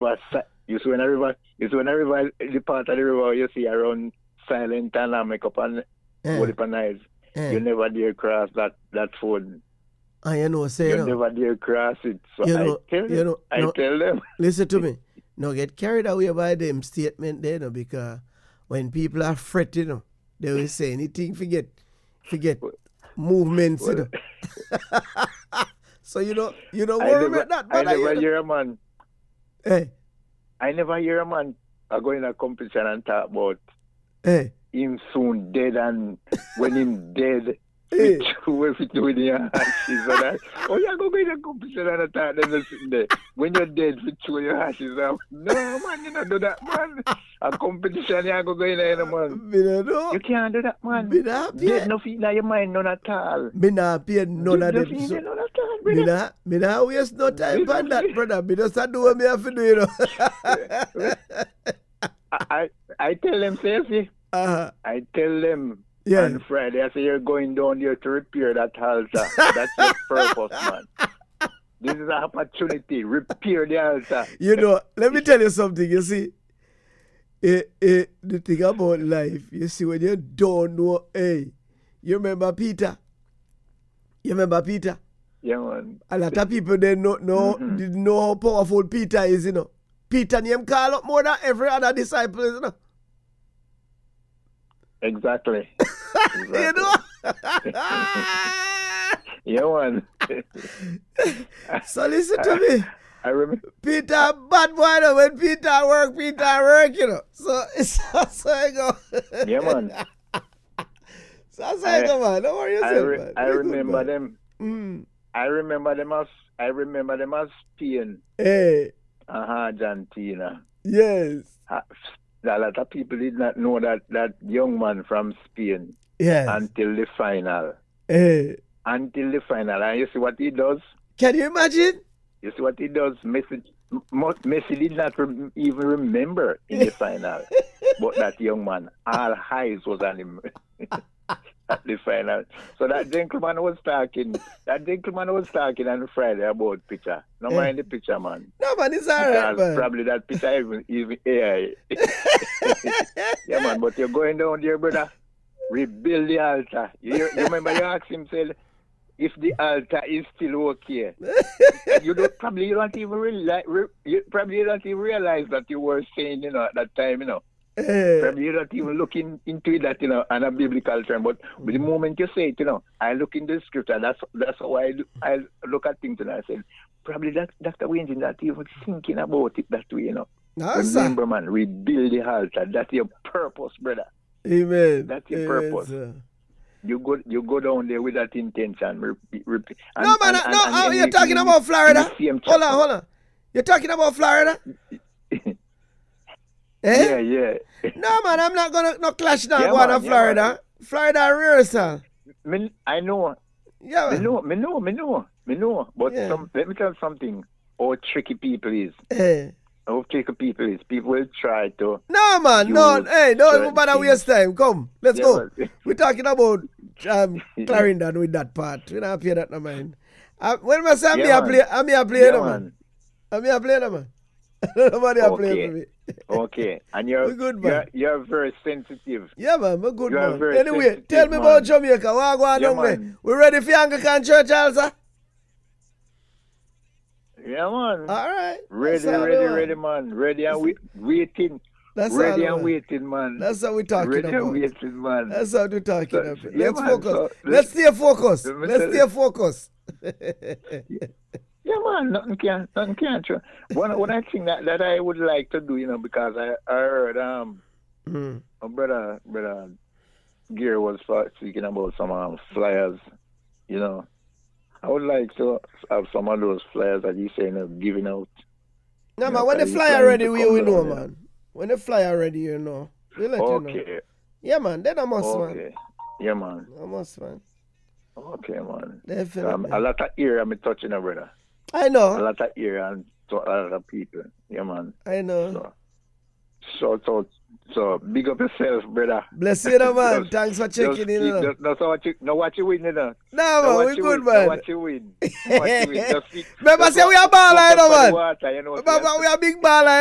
You see when a river, the part of the river you see around silent and make up and hold Eh, it on eyes. eh. You never dare cross that food. And you know, say, You no. never dare cross it. So You I know, tell you them, know, I no, tell them. listen to me. No get carried away by them statement there, no, because when people are fretting, you know, they will say anything, forget movements, you Well, know. So you don't I worry never, about that, I brother. never You know. hear a man. Hey, I never hear a man go in a competition and talk about hey, him soon dead and when him dead, hey. with your ashes and that. Oh, you go in a competition and attack them sitting there. When you're dead, with your ashes out. No, man, you don't do that, man. A competition, you go in there, man. Me no know. You can't do that, man. Me not pay. Dead no feel in your mind, none at all. Me not pay none of Dead no them. feel So, in none at all, me brother. not waste no time Me no on that, feel- brother. Me just do what me have to do, you know. I tell them, seriously. Uh-huh. I tell them Yeah. on Friday, I say you're going down there to repair that altar. That's your purpose, man. This is an opportunity. Repair the altar. You know, let me tell you something. You see, the thing about life, you see, when you don't know, hey, you remember Peter? You remember Peter? Yeah, man. A lot of people they didn't know how powerful Peter is, you know. Peter name call up more than every other disciple, you know. Exactly. You know? Yeah, man. So listen to me. I remember. Peter bad boy, you know. When Peter work, you know. So I go. Yeah, man. So I go, man. Don't worry yourself, man. I You're good, remember man. them. Mm. I remember them as Spain, Hey, Argentina. yes. A lot of people did not know that young man from Spain Yes. until the final. Hey. Until the final. And you see what he does? Can you imagine? You see what he does? Messi did not even remember in the final. But that young man, all eyes was on him at the final. So that gentleman was talking on Friday about picture. No mind the picture, man. No, man, it's all right, Because man. probably that picture even AI. Yeah, man, but you're going down there, brother. Rebuild the altar. You remember you asked him, said, if the altar is still okay. You don't even realize that you were saying, you know, at that time, you know. Probably you don't even look into that, you know, on a biblical term. But the moment you say it, you know, I look in the scripture. That's how I look at things, and I say, probably that Dr. Wayne is not even thinking about it that way, you know. No, Remember, man, rebuild the altar. That's your purpose, brother. Amen. That's your Amen, purpose. Sir. You go down there with that intention. No, man, you're talking about Florida. Hold on. You're talking about Florida? Eh? Yeah. No, man, I'm not gonna clash now Yeah, going to man, Florida. man. Florida rehearsal. I know. Yeah, Me man. know. But Yeah. let me tell you something. How tricky people is. Eh. How tricky people is. People will try to. No, man, use don't certain bother things. waste time. Come, let's Yeah, go. man. We're talking about Clarendon with that part. We don't pay that no mind. When I say I'm Yeah, here play, Yeah, no, man. man. I'm here play, no, man. Nobody are playing Okay. for me. Okay. And We good, man. you're very sensitive. Yeah, man, we're good, You are man. very Anyway, sensitive, tell me man. about Jamaica. What go on Yeah, down there? man. We ready for Anglican Church, also? Yeah, man. All right. Ready, That's all we want. ready, man. Ready and waiting. That's Ready all we and want. waiting, man. That's what we're talking Ready and about. waiting, man. That's what we're talking So- about. yeah, Let's man, focus. so Let's stay focused. let me Let's tell stay you- focused. Yeah, man, nothing can. One I think that I would like to do, you know, because I heard Mm. my brother Gear was speaking about some flyers, you know. I would like to have some of those flyers that he's saying of giving out. No, Yeah, man, when the he's flyer trying ready, to we come know, down, yeah. man. When the flyer ready, you know. We let you know. Okay, Yeah, man, then I must, man. okay. Yeah, man. I must, man. Okay, man. Definitely. A lot of area I'm touching, brother. I A know. lot of area and to a lot of people. Yeah, man. I know. So, So big up yourself, brother. Bless you, no, man. Just- Thanks for Just checking in. keep, You know. no, so what you win, you know. Nah, No, man, what we you good, win, man. No, what you win. No, what you win. Just Remember, just say we are focus baller, you know, on the man. water, you know. Remember, we are big baller.